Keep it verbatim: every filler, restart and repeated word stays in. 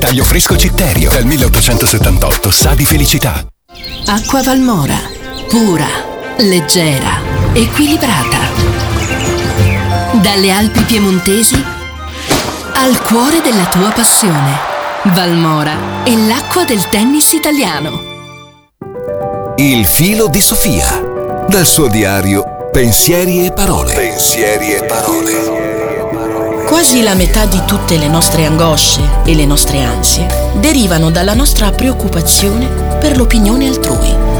Taglio fresco Citterio, dal milleottocentosettantotto, sa di felicità. Acqua Valmora, pura, leggera, equilibrata. Dalle Alpi piemontesi al cuore della tua passione. Valmora è l'acqua del tennis italiano. Il filo di Sofia. Dal suo diario Pensieri e parole. Pensieri e parole. Quasi la metà di tutte le nostre angosce e le nostre ansie derivano dalla nostra preoccupazione per l'opinione altrui.